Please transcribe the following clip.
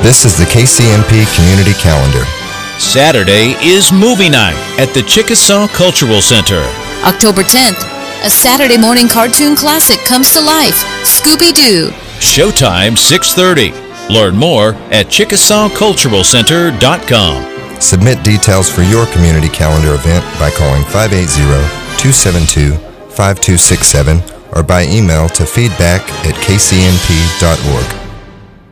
This is the KCNP Community Calendar. Saturday is movie night at the Chickasaw Cultural Center. October 10th, a Saturday morning cartoon classic comes to life, Scooby-Doo. Showtime 6:30. Learn more at ChickasawCulturalCenter.com. Submit details for your community calendar event by calling 580-272-5267 or by email to feedback@kcnp.org.